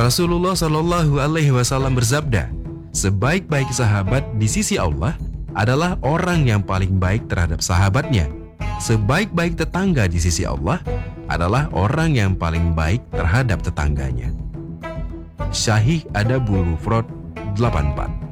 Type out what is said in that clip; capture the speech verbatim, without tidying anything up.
Rasulullah Shallallahu Alaihi Wasallam bersabda, sebaik-baik sahabat di sisi Allah adalah orang yang paling baik terhadap sahabatnya. Sebaik-baik tetangga di sisi Allah adalah orang yang paling baik terhadap tetangganya. Syahih Adabul Mufrad delapan puluh empat.